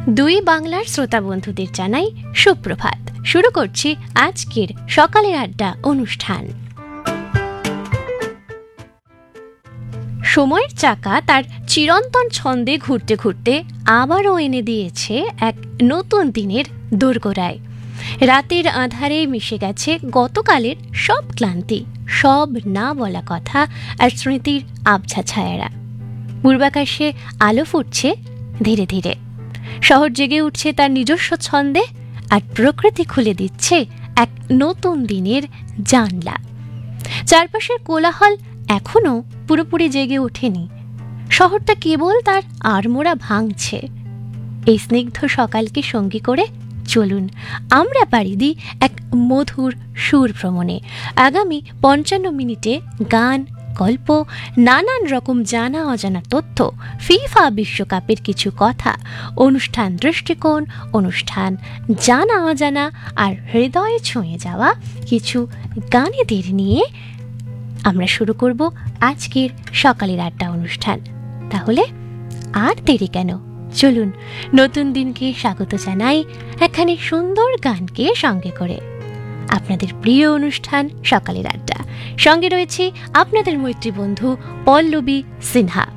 দুই বাংলার শ্রোতা বন্ধুদের জানাই সুপ্রভাত। শুরু করছি আজকের সকালের আড্ডা অনুষ্ঠান। সময়ের চাকা তার চিরন্তন ছন্দে ঘুরতে ঘুরতে আবারও এনে দিয়েছে এক নতুন দিনের দোরগোড়ায়। রাতের আঁধারে মিশে গেছে গতকালের সব ক্লান্তি, সব না বলা কথা আর স্মৃতির আবছা ছায়ারা। পূর্বাকাশে আলো ফুটছে ধীরে ধীরে, শহর জেগে উঠছে তার নিজস্ব ছন্দে, আর প্রকৃতি খুলে দিচ্ছে এক নতুন দিনের জানলা। চারপাশের কোলাহল এখনো পুরোপুরি জেগে ওঠেনি, শহরটা কেবল তার আড়মোড়া ভাঙছে। এই স্নিগ্ধ সকালকে সঙ্গী করে চলুন আমরা পাড়ি দিই এক মধুর সুর ভ্রমণে। আগামী 55 মিনিটে গান, গল্প, নানান রকম জানা অজানা তথ্য, ফিফা বিশ্বকাপের কিছু কথা, অনুষ্ঠান দৃষ্টিকোণ, অনুষ্ঠান জানা অজানা আর হৃদয়ে ছুঁয়ে যাওয়া কিছু গানেদের নিয়ে আমরা শুরু করব আজকের সকালের আড্ডা অনুষ্ঠান। তাহলে আর দেরি কেন, চলুন নতুন দিনকে স্বাগত জানাই এখানে সুন্দর গানকে সঙ্গে করে। আপনাদের প্রিয় অনুষ্ঠান সকালের আড্ডা, সঙ্গে রয়েছে আপনাদের মৈত্রী বন্ধু পল্লবী সিনহা।